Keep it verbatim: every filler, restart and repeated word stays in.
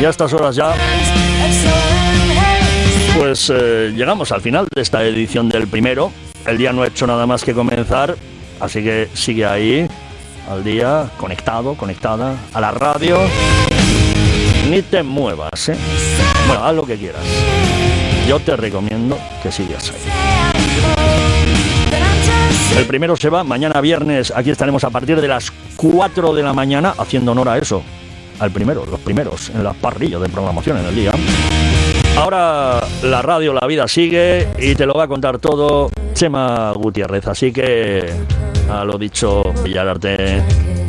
a estas horas ya, pues eh, llegamos al final de esta edición del primero. El día no ha hecho nada más que comenzar, así que sigue ahí, al día, conectado, conectada a la radio. Ni te muevas, ¿eh? Bueno, haz lo que quieras. Yo te recomiendo que sigas ahí. El primero se va, mañana viernes aquí estaremos a partir de las cuatro de la mañana, haciendo honor a eso, al primero, los primeros, en la parrilla de programación en el día. Ahora la radio, la vida sigue y te lo va a contar todo Chema Gutiérrez, así que a lo dicho, Villalarte.